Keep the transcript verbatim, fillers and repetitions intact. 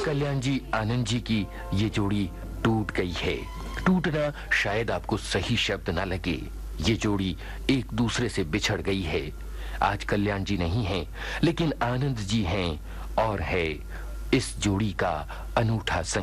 कल्याण जी, आनंद जी की ये जोड़ी टूट गई है। टूटना शायद आपको सही शब्द ना लगे, ये जोड़ी एक दूसरे से बिछड़ गई है। आज कल्याण जी नहीं हैं, लेकिन आनंद जी हैं और है इस जोड़ी का अनूठा संग